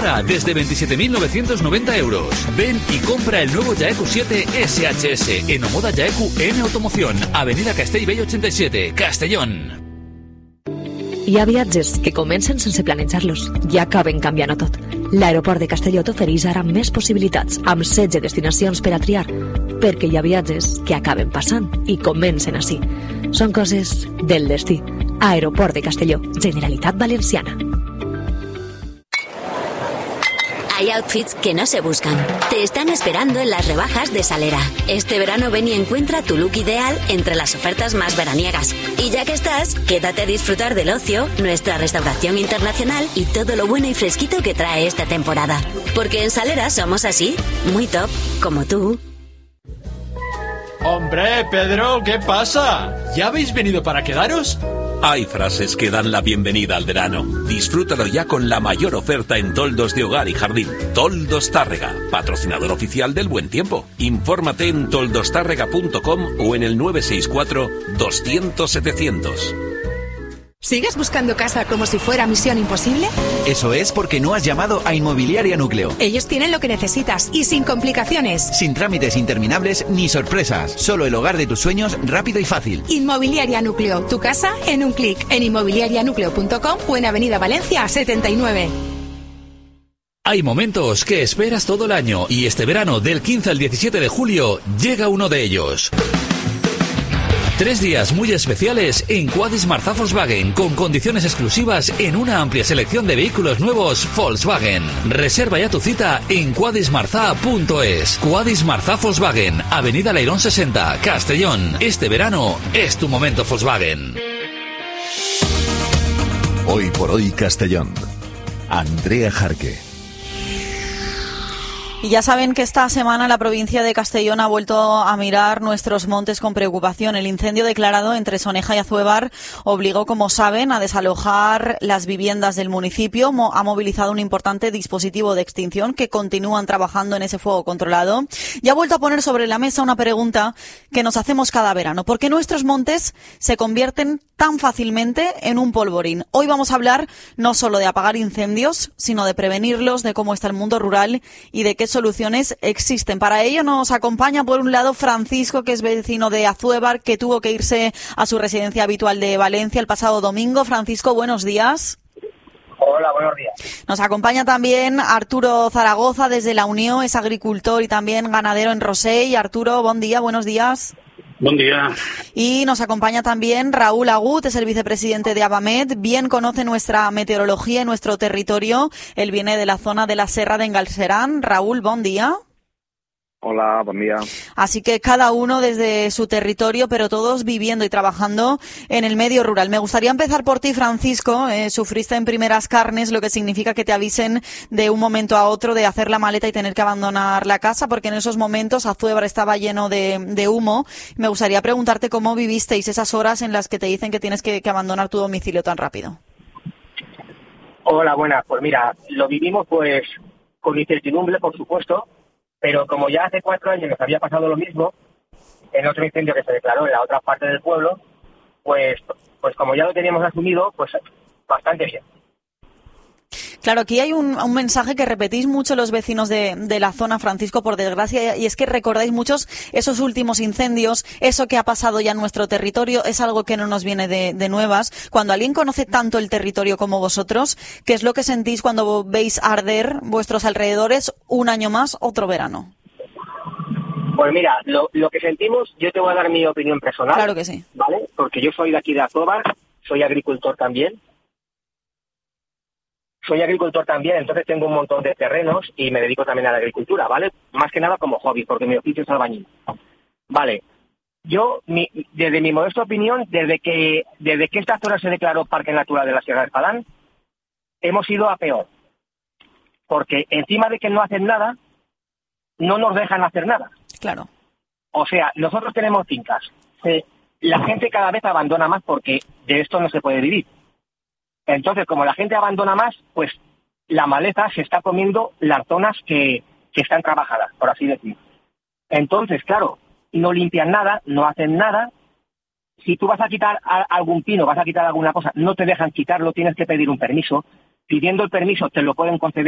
ahora desde 27.990 euros. Ven y compra el nuevo Yaeku 7 SHS en Omoda Yaeku N Automoción, Avenida Castellbell 87, Castellón. Hi ha viatges que comencen sense planejar-los i acaben canviant-ho tot. L'aeroport de Castelló t'ofereix ara més possibilitats, amb 16 destinacions per a triar, perquè hi ha viatges que acaben passant i comencen així. Són coses del destí. Aeroport de Castelló, Generalitat Valenciana. Hay outfits que no se buscan. Te están esperando en las rebajas de Salera. Este verano ven y encuentra tu look ideal entre las ofertas más veraniegas. Y ya que estás, quédate a disfrutar del ocio, nuestra restauración internacional y todo lo bueno y fresquito que trae esta temporada. Porque en Salera somos así, muy top, como tú. Hombre, Pedro, ¿qué pasa? ¿Ya habéis venido para quedaros? Hay frases que dan la bienvenida al verano. Disfrútalo ya con la mayor oferta en toldos de hogar y jardín. Toldos Tárrega, patrocinador oficial del Buen Tiempo. Infórmate en toldostárrega.com o en el 964 200 700. ¿Sigues buscando casa como si fuera misión imposible? Eso es porque no has llamado a Inmobiliaria Núcleo. Ellos tienen lo que necesitas y sin complicaciones. Sin trámites interminables ni sorpresas. Solo el hogar de tus sueños rápido y fácil. Inmobiliaria Núcleo. Tu casa en un clic en inmobiliarianucleo.com o en Avenida Valencia 79. Hay momentos que esperas todo el año y este verano, del 15 al 17 de julio, llega uno de ellos. 3 días muy especiales en Quadis Marzà Volkswagen, con condiciones exclusivas en una amplia selección de vehículos nuevos Volkswagen. Reserva ya tu cita en quadismarzà.es. Quadis Marzà Volkswagen, Avenida Leirón 60, Castellón. Este verano es tu momento Volkswagen. Hoy por hoy Castellón. Andrea Jarque. Y ya saben que esta semana la provincia de Castellón ha vuelto a mirar nuestros montes con preocupación. El incendio declarado entre Soneja y Azuebar obligó, como saben, a desalojar las viviendas del municipio. Ha movilizado un importante dispositivo de extinción que continúan trabajando en ese fuego controlado. Y ha vuelto a poner sobre la mesa una pregunta que nos hacemos cada verano. ¿Por qué nuestros montes se convierten tan fácilmente en un polvorín? Hoy vamos a hablar no solo de apagar incendios, sino de prevenirlos, de cómo está el mundo rural y de qué soluciones existen. Para ello nos acompaña, por un lado, Francisco, que es vecino de Azuebar, que tuvo que irse a su residencia habitual de Valencia el pasado domingo. Francisco, buenos días. Hola, buenos días. Nos acompaña también Arturo Zaragoza desde La Unión, es agricultor y también ganadero en Rosell. Arturo, buen día, buenos días. Buen día. Y nos acompaña también Raúl Agut, es el vicepresidente de Abamet. Bien conoce nuestra meteorología y nuestro territorio. Él viene de la zona de la Serra de Engalcerán. Raúl, buen día. Hola, buen día. Así que cada uno desde su territorio, pero todos viviendo y trabajando en el medio rural. Me gustaría empezar por ti, Francisco. Sufriste en primeras carnes, lo que significa que te avisen de un momento a otro de hacer la maleta y tener que abandonar la casa, porque en esos momentos Azuebar estaba lleno de humo. Me gustaría preguntarte cómo vivisteis esas horas en las que te dicen que tienes que abandonar tu domicilio tan rápido. Hola, buenas. Pues mira, lo vivimos pues con incertidumbre, por supuesto. Pero como ya hace 4 años nos había pasado lo mismo, en otro incendio que se declaró en la otra parte del pueblo, pues como ya lo teníamos asumido, pues bastante bien. Claro, aquí hay un mensaje que repetís mucho los vecinos de la zona, Francisco, por desgracia, y es que recordáis muchos esos últimos incendios, eso que ha pasado ya en nuestro territorio, es algo que no nos viene de nuevas. Cuando alguien conoce tanto el territorio como vosotros, ¿qué es lo que sentís cuando veis arder vuestros alrededores un año más, otro verano? Pues mira, lo que sentimos, yo te voy a dar mi opinión personal. Claro que sí. ¿Vale? Porque yo soy de aquí de Azuebar, soy agricultor también. Entonces tengo un montón de terrenos y me dedico también a la agricultura, ¿vale? Más que nada como hobby, porque mi oficio es albañil. Vale. Yo, desde mi modesta opinión, desde que esta zona se declaró Parque Natural de la Sierra de Espadán, hemos ido a peor. Porque encima de que no hacen nada, no nos dejan hacer nada. Claro. O sea, nosotros tenemos fincas. La gente cada vez abandona más porque de esto no se puede vivir. Entonces, como la gente abandona más, pues la maleza se está comiendo las zonas que están trabajadas, por así decir. Entonces, claro, no limpian nada, no hacen nada. Si tú vas a quitar algún pino, vas a quitar alguna cosa, no te dejan quitarlo, tienes que pedir un permiso. Pidiendo el permiso te lo pueden conceder